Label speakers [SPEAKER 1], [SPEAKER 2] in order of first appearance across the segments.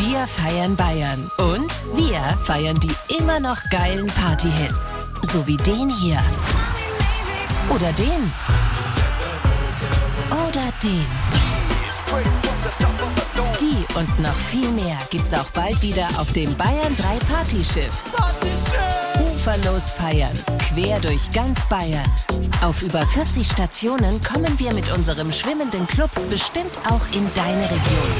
[SPEAKER 1] Wir feiern Bayern und wir feiern die immer noch geilen Party-Hits. So wie den hier. Oder den. Oder den. Die und noch viel mehr gibt's auch bald wieder auf dem Bayern 3 Partyschiff. Uferlos feiern, quer durch ganz Bayern. Auf über 40 Stationen kommen wir mit unserem schwimmenden Club bestimmt auch in deine Region.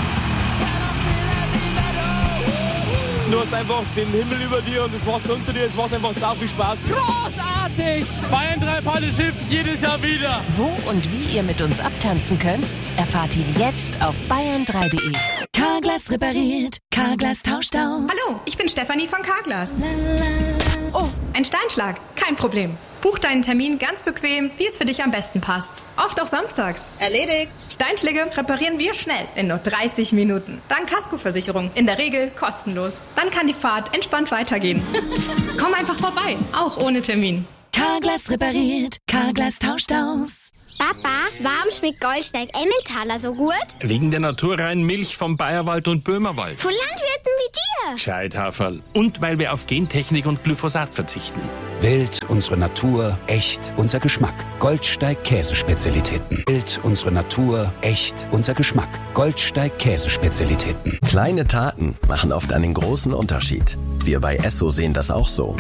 [SPEAKER 2] Du hast einfach den Himmel über dir und das Wasser unter dir. Es macht einfach sau viel Spaß. Großartig! Bayern 3 Partyschiff jedes Jahr wieder.
[SPEAKER 1] Wo und wie ihr mit uns abtanzen könnt, erfahrt ihr jetzt auf bayern3.de. Carglass repariert, Carglass tauscht aus.
[SPEAKER 3] Hallo, ich bin Stefanie von Carglass. Oh, ein Steinschlag. Kein Problem. Buch deinen Termin ganz bequem, wie es für dich am besten passt. Oft auch samstags.
[SPEAKER 4] Erledigt.
[SPEAKER 3] Steinschläge reparieren wir schnell, in nur 30 Minuten. Dank Kaskoversicherung, in der Regel kostenlos. Dann kann die Fahrt entspannt weitergehen. Komm einfach vorbei, auch ohne Termin.
[SPEAKER 1] Carglass repariert, Carglass tauscht aus.
[SPEAKER 5] Papa, warum schmeckt Goldsteig Emmentaler so gut?
[SPEAKER 6] Wegen der naturreinen Milch vom Bayerwald und Böhmerwald.
[SPEAKER 5] Von Landwirten wie dir.
[SPEAKER 6] Scheithaferl. Und weil wir auf Gentechnik und Glyphosat verzichten.
[SPEAKER 7] Wild, unsere Natur, echt, unser Geschmack. Goldsteig Käsespezialitäten. Wild, unsere Natur, echt, unser Geschmack. Goldsteig Käsespezialitäten.
[SPEAKER 8] Kleine Taten machen oft einen großen Unterschied. Wir bei Esso sehen das auch so.